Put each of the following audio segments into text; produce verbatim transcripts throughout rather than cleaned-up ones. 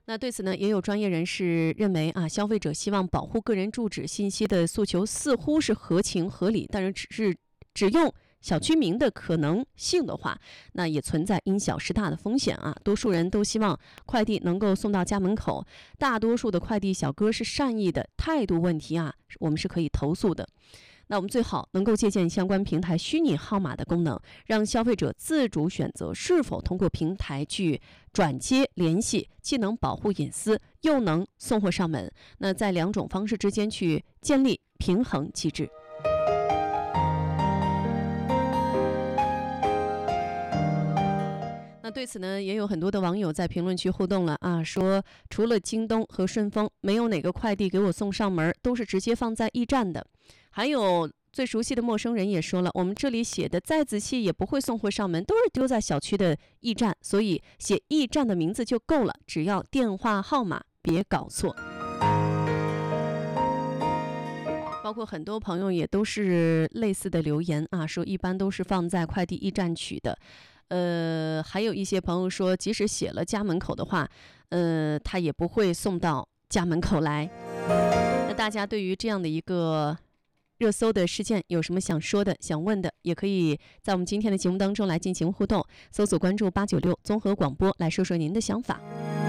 那对此呢，也有专业人士认为啊，消费者希望保护个人住址信息的诉求似乎是合情合理，但是只是只用小区名的可能性的话，那也存在因小失大的风险啊。多数人都希望快递能够送到家门口，大多数的快递小哥是善意的，态度问题啊，我们是可以投诉的。那我们最好能够借鉴相关平台虚拟号码的功能，让消费者自主选择是否通过平台去转接联系，既能保护隐私，又能送货上门。那在两种方式之间去建立平衡机制。那对此呢，也有很多的网友在评论区互动了啊，说除了京东和顺丰，没有哪个快递给我送上门，都是直接放在驿站的。还有最熟悉的陌生人也说了，我们这里写的再仔细也不会送货上门，都是丢在小区的驿站，所以写驿站的名字就够了，只要电话号码别搞错。包括很多朋友也都是类似的留言啊，说一般都是放在快递驿站取的。呃，还有一些朋友说，即使写了家门口的话，呃，他也不会送到家门口来。那大家对于这样的一个热搜的事件有什么想说的、想问的，也可以在我们今天的节目当中来进行互动，搜索关注八九六综合广播，来说说您的想法。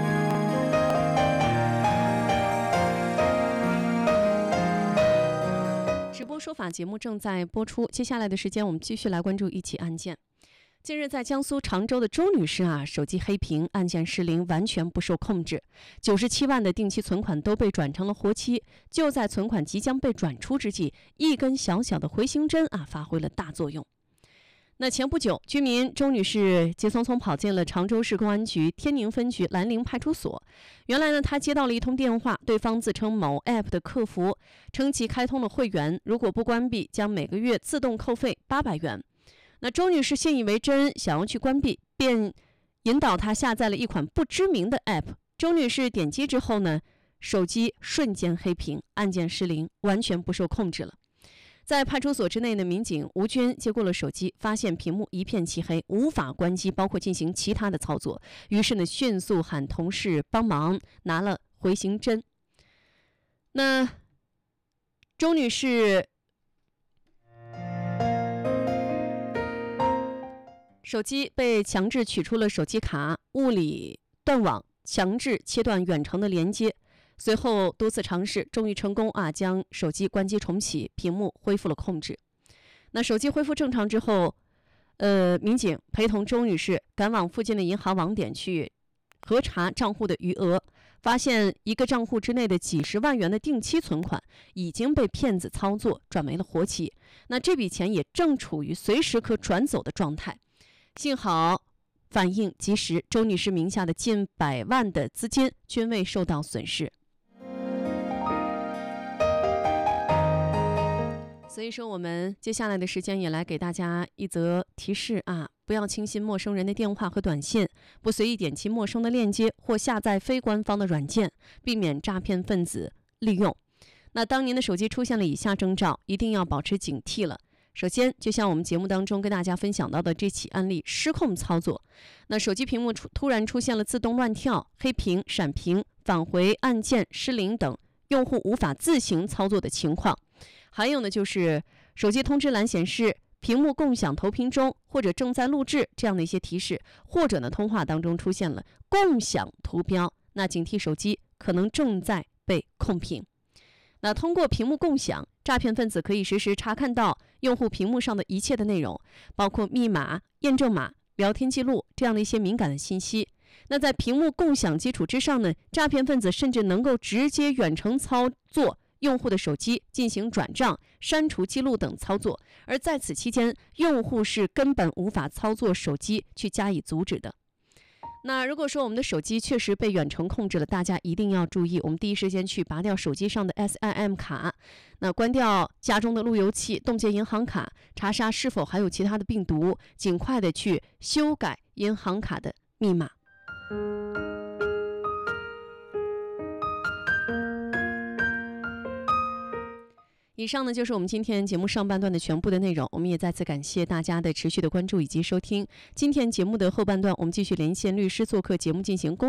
直播说法节目正在播出，接下来的时间我们继续来关注一起案件。近日，在江苏常州的周女士啊，手机黑屏，案件失灵，完全不受控制，九十七万的定期存款都被转成了活期。就在存款即将被转出之际，一根小小的回形针啊，发挥了大作用。那前不久，居民周女士急匆匆跑进了常州市公安局天宁分局兰陵派出所。原来呢，她接到了一通电话，对方自称某 A P P 的客服，称其开通了会员，如果不关闭，将每个月自动扣费八百元。那周女士信以为真，想要去关闭，便引导她下载了一款不知名的 A P P。周女士点击之后呢，手机瞬间黑屏，案件失灵，完全不受控制了。在派出所之内的民警吴军接过了手机，发现屏幕一片漆黑，无法关机，包括进行其他的操作。于是呢，迅速喊同事帮忙拿了回形针。那周女士手机被强制取出了手机卡，物理断网，强制切断远程的连接。随后多次尝试，终于成功啊，将手机关机重启，屏幕恢复了控制。那手机恢复正常之后，呃，民警陪同周女士赶往附近的银行网点去核查账户的余额，发现一个账户之内的几十万元的定期存款已经被骗子操作转为了活期。那这笔钱也正处于随时可转走的状态。幸好反应及时，周女士名下的近百万的资金均未受到损失。所以说，我们接下来的时间也来给大家一则提示啊，不要轻信陌生人的电话和短信，不随意点击陌生的链接或下载非官方的软件，避免诈骗分子利用。那当您的手机出现了以下征兆，一定要保持警惕了。首先，就像我们节目当中跟大家分享到的这起案例，失控操作。那手机屏幕出突然出现了自动乱跳、黑屏、闪屏、返回按键失灵等用户无法自行操作的情况。还有呢，就是手机通知栏显示屏幕共享投屏中或者正在录制这样的一些提示，或者呢通话当中出现了共享图标，那警惕手机可能正在被控屏。那通过屏幕共享，诈骗分子可以实时查看到用户屏幕上的一切的内容，包括密码、验证码、聊天记录这样的一些敏感的信息。那在屏幕共享基础之上呢，诈骗分子甚至能够直接远程操作用户的手机进行转账、删除记录等操作，而在此期间，用户是根本无法操作手机去加以阻止的。那如果说我们的手机确实被远程控制了，大家一定要注意，我们第一时间去拔掉手机上的 S I M 卡，那关掉家中的路由器，冻结银行卡，查查是否还有其他的病毒，尽快的去修改银行卡的密码。以上呢就是我们今天节目上半段的全部的内容，我们也再次感谢大家的持续的关注以及收听。今天节目的后半段，我们继续连线律师做客节目进行公